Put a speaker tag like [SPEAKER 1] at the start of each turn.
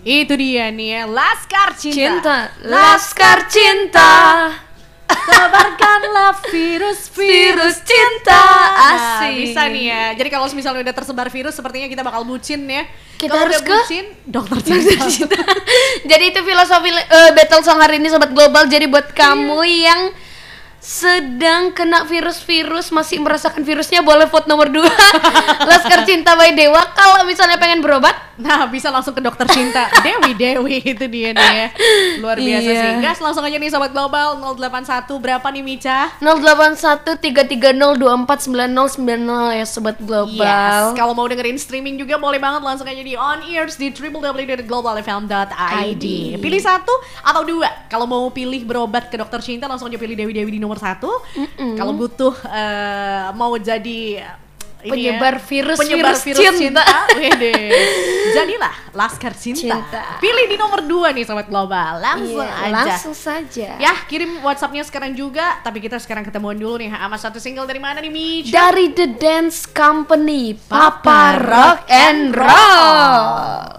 [SPEAKER 1] Itu dia nih ya, Laskar Cinta.
[SPEAKER 2] Laskar Cinta.
[SPEAKER 1] Tebarkanlah virus
[SPEAKER 2] cinta.
[SPEAKER 1] Nah,
[SPEAKER 2] Asik.
[SPEAKER 1] bisa nih ya. Jadi kalau misalnya udah tersebar virus, sepertinya kita bakal bucin ya.
[SPEAKER 2] Kita
[SPEAKER 1] Kalau
[SPEAKER 2] harus
[SPEAKER 1] udah
[SPEAKER 2] ke
[SPEAKER 1] bucin, dokter cinta.
[SPEAKER 2] Jadi itu filosofi battle song hari ini Sobat Global. Jadi buat kamu yang sedang kena virus-virus, masih merasakan virusnya, boleh vote nomor 2 Laskar Cinta by Dewa. Kalau misalnya pengen berobat,
[SPEAKER 1] Nah, bisa langsung ke dokter cinta. Dewi itu dia nih ya. Luar biasa
[SPEAKER 2] Iya.
[SPEAKER 1] sih. Gas, langsung aja nih Sobat Global. 081 berapa nih Mica?
[SPEAKER 2] 081330249090 ya Sobat Global.
[SPEAKER 1] Yes. Kalau mau dengerin streaming juga boleh banget, langsung aja di on ears di www.globalfm.id. Pilih satu atau dua. Kalau mau pilih berobat ke dokter cinta, langsung aja pilih Dewi di nomor 1. Kalau butuh mau jadi
[SPEAKER 2] Penyebar virus
[SPEAKER 1] cinta. Wede. Jadilah Laskar Cinta. Pilih di nomor 2 nih Sobat Global. Langsung aja.
[SPEAKER 2] Langsung saja.
[SPEAKER 1] Ya, kirim WhatsApp-nya sekarang juga. Tapi kita sekarang ketemuan dulu nih sama satu single dari mana nih Mica?
[SPEAKER 2] Dari The Dance Company, Papa Rock and Roll.